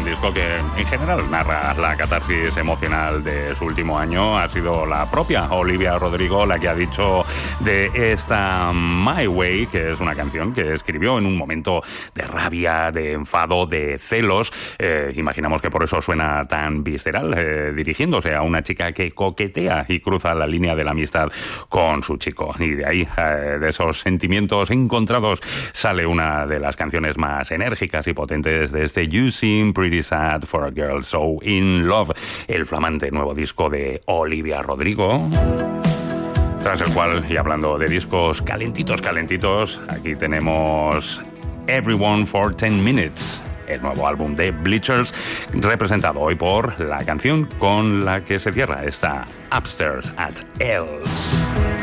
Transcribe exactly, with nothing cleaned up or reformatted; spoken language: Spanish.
disco que en general narra la catarsis emocional de su último año. Ha sido la propia Olivia Rodrigo la que ha dicho de esta My Way, que es una canción que escribió en un momento de rabia, de enfado, de celos. Eh, imaginamos que por eso suena tan visceral, eh, dirigiéndose a una chica que coquetea y cruza la línea de la amistad con su chico. Y de ahí, eh, de esos sentimientos encontrados, sale una de las canciones más enérgicas y potentes de este You Seem Pretty Sad for a Girl So In Love, el flamante nuevo disco de Olivia Rodrigo. Tras el cual, y hablando de discos calentitos, calentitos, aquí tenemos Everyone for ten minutes, el nuevo álbum de Bleachers, representado hoy por la canción con la que se cierra esta Upstairs at Ells.